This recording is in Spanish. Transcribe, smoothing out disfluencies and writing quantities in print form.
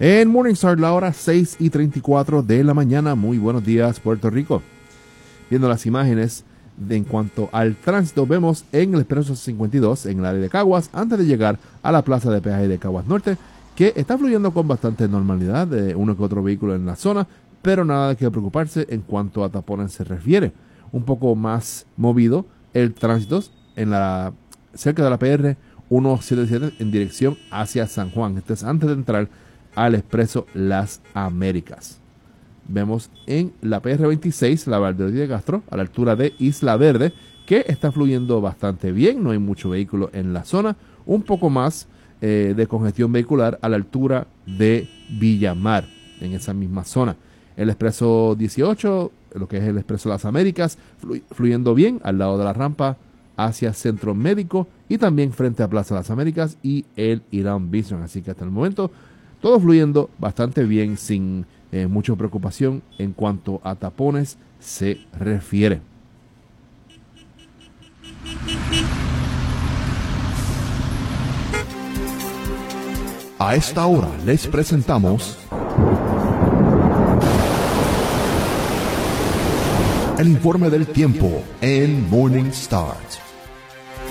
En Morningstar, la hora 6:34 de la mañana. Muy buenos días, Puerto Rico. Viendo las imágenes en cuanto al tránsito, vemos en el Expreso 52, en el área de Caguas, antes de llegar a la plaza de peaje de Caguas Norte, que está fluyendo con bastante normalidad, de uno que otro vehículo en la zona, pero nada de que preocuparse en cuanto a tapones se refiere. Un poco más movido el tránsito cerca de la PR 177 en dirección hacia San Juan. Esto es antes de entrar al Expreso Las Américas. Vemos en la PR 26, la Valdeoriotti de Castro, a la altura de Isla Verde, que está fluyendo bastante bien. No hay mucho vehículo en la zona. Un poco más de congestión vehicular a la altura de Villamar, en esa misma zona. El Expreso 18, lo que es el Expreso Las Américas, fluyendo bien al lado de la rampa hacia Centro Médico y también frente a Plaza Las Américas y el Irán Bison. Así que hasta el momento todo fluyendo bastante bien, sin mucha preocupación en cuanto a tapones se refiere. A esta hora les presentamos el informe del tiempo en Morning Start.